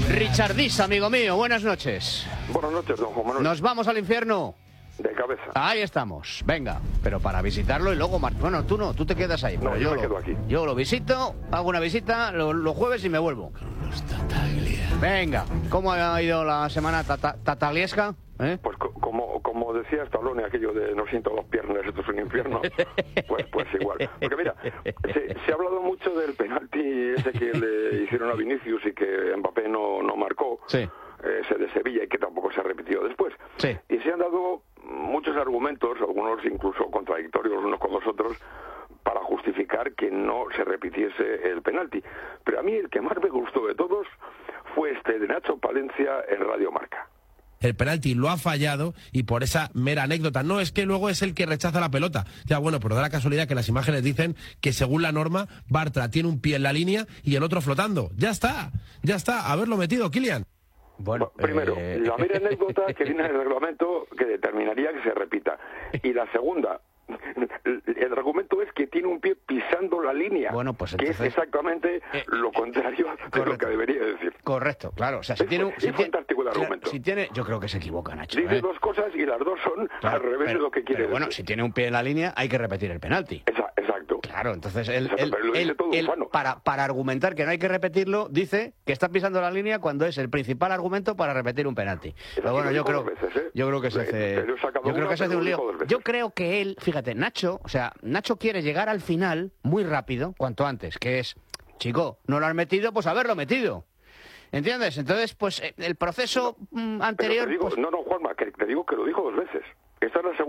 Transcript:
Richardis, amigo mío, buenas noches. Buenas noches, don Juan Manuel. ¿Nos vamos al infierno? De cabeza. Ahí estamos, venga, pero para visitarlo y luego... Bueno, tú no, tú te quedas ahí. No, pero yo me quedo aquí. Yo lo visito, hago una visita los jueves y me vuelvo. Venga, ¿cómo ha ido la semana tataliesca? Pues como decía Stallone, aquello de no siento dos piernas, esto es un infierno, pues igual. Porque mira, se ha hablado mucho del penalti ese que le hicieron a Vinicius y que Mbappé no marcó, Sí. Ese de Sevilla, y que tampoco se ha repetido después. Sí. Y se han dado muchos argumentos, algunos incluso contradictorios unos con los otros, para justificar que no se repitiese el penalti. Pero a mí el que más me gustó de todos fue este de Nacho Palencia en Radio Marca. El penalti lo ha fallado y por esa mera anécdota. No, es que luego es el que rechaza la pelota. Ya bueno, pero da la casualidad que las imágenes dicen que según la norma, Bartra tiene un pie en la línea y el otro flotando. Ya está, haberlo metido, Kylian. Bueno, primero, la mera anécdota que viene en el reglamento que determinaría que se repita. Y la segunda, el argumento es que tiene un pie pisando la línea, bueno, pues que entonces, es exactamente lo contrario de lo que debería decir. Correcto, claro. O sea, si tiene es fantástico el argumento. Si tiene, yo creo que se equivoca, Nacho. Dice dos cosas y las dos son al revés de lo que quiere decir. Bueno, si tiene un pie en la línea, hay que repetir el penalti. Exacto. Claro, entonces él para argumentar que no hay que repetirlo, dice que está pisando la línea cuando es el principal argumento para repetir un penalti. Pero bueno, yo creo que se hace un lío. Yo creo que él, fíjate, Nacho quiere llegar al final muy rápido, cuanto antes, que es, chico, no lo has metido, pues haberlo metido. ¿Entiendes? Entonces, pues el proceso anterior... Pero te digo, pues... Juanma, que te digo que lo dijo dos veces. Esta es la segunda